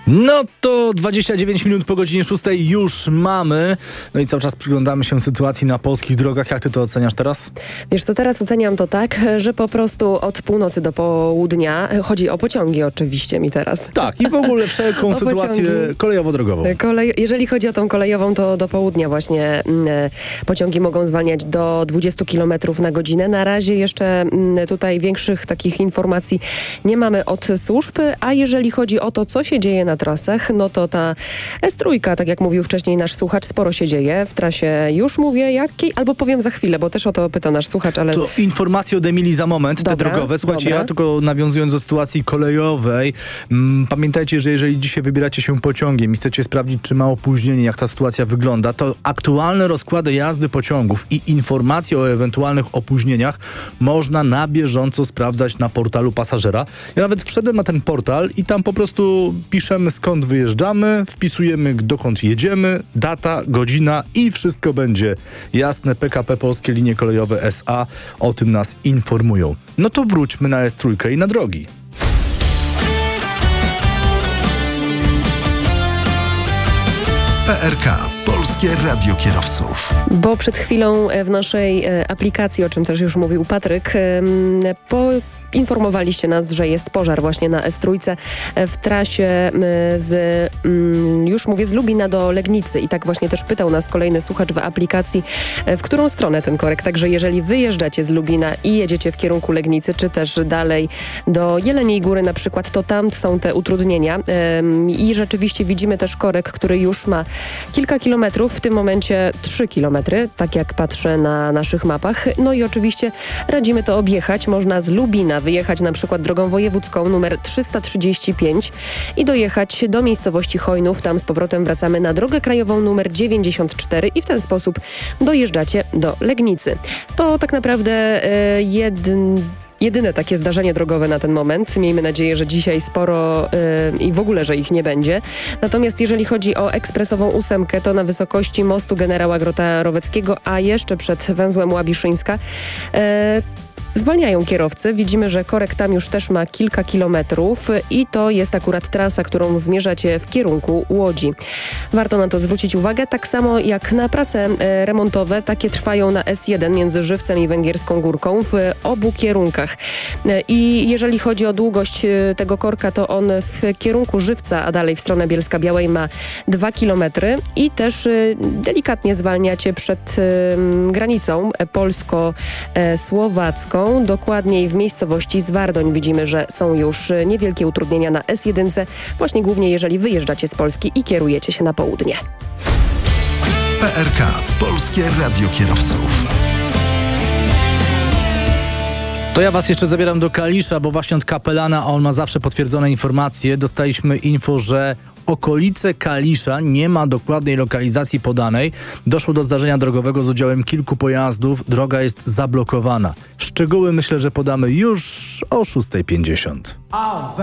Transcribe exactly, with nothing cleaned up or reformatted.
No to dwadzieścia dziewięć minut po godzinie szóstej już mamy. No i cały czas przyglądamy się sytuacji na polskich drogach. Jak ty to oceniasz teraz? Wiesz co, teraz oceniam to tak, że po prostu od północy do południa, chodzi o pociągi oczywiście mi teraz. Tak, i w ogóle wszelką sytuację pociągi. kolejowo-drogową. Kolej, jeżeli chodzi o tą kolejową, to do południa właśnie mm, pociągi mogą zwalniać do dwudziestu kilometrów na godzinę. Na razie jeszcze mm, tutaj większych takich informacji nie mamy od służb, a jeżeli chodzi o to, co się dzieje na trasach, no to ta S trzy, tak jak mówił wcześniej nasz słuchacz, sporo się dzieje. W trasie już mówię jakiej, albo powiem za chwilę, bo też o to pyta nasz słuchacz, ale... To informacje od Emilii za moment, Dobra, te drogowe. Słuchajcie, dobra. ja tylko nawiązując do sytuacji kolejowej, mm, pamiętajcie, że jeżeli dzisiaj wybieracie się pociągiem i chcecie sprawdzić, czy ma opóźnienie, jak ta sytuacja wygląda, to aktualne rozkłady jazdy pociągów i informacje o ewentualnych opóźnieniach można na bieżąco sprawdzać na portalu pasażera. Ja nawet wszedłem na ten portal i tam po prostu piszemy, skąd wyjeżdżamy, wpisujemy, dokąd jedziemy, data, godzina i wszystko będzie jasne. P K P Polskie Linie Kolejowe S A o tym nas informują. No to wróćmy na S trzy i na drogi. P R K. Polskie Radio Kierowców. Bo przed chwilą w naszej aplikacji, o czym też już mówił Patryk, poinformowaliście nas, że jest pożar właśnie na S trzy w trasie z, już mówię, z Lubina do Legnicy. I tak właśnie też pytał nas kolejny słuchacz w aplikacji, w którą stronę ten korek. Także jeżeli wyjeżdżacie z Lubina i jedziecie w kierunku Legnicy, czy też dalej do Jeleniej Góry na przykład, to tam są te utrudnienia. I rzeczywiście widzimy też korek, który już ma kilka kilometrów, w tym momencie trzy kilometry, tak jak patrzę na naszych mapach. No i oczywiście radzimy to objechać. Można z Lubina wyjechać na przykład drogą wojewódzką numer trzysta trzydzieści pięć i dojechać do miejscowości Chojnów. Tam z powrotem wracamy na drogę krajową numer dziewięćdziesiąt cztery i w ten sposób dojeżdżacie do Legnicy. To tak naprawdę e, jeden... Jedyne takie zdarzenie drogowe na ten moment. Miejmy nadzieję, że dzisiaj sporo yy, i w ogóle, że ich nie będzie. Natomiast jeżeli chodzi o ekspresową ósemkę, to na wysokości mostu generała Grota-Roweckiego, a jeszcze przed węzłem Łabiszyńska, yy, zwalniają kierowcy. Widzimy, że korek tam już też ma kilka kilometrów i to jest akurat trasa, którą zmierzacie w kierunku Łodzi. Warto na to zwrócić uwagę, tak samo jak na prace e, remontowe. Takie trwają na S jeden między Żywcem i Węgierską Górką w obu kierunkach. E, I jeżeli chodzi o długość e, tego korka, to on w kierunku Żywca, a dalej w stronę Bielska-Białej ma dwa kilometry i też e, delikatnie zwalniacie przed e, granicą polsko-słowacką. Dokładniej w miejscowości Zwardoń widzimy, że są już niewielkie utrudnienia na S jeden, właśnie głównie jeżeli wyjeżdżacie z Polski i kierujecie się na południe. P R K. Polskie Radio Kierowców. To ja was jeszcze zabieram do Kalisza, bo właśnie od kapelana, a on ma zawsze potwierdzone informacje, dostaliśmy info, że okolice Kalisza, nie ma dokładnej lokalizacji podanej. Doszło do zdarzenia drogowego z udziałem kilku pojazdów. Droga jest zablokowana. Szczegóły myślę, że podamy już o szósta pięćdziesiąt.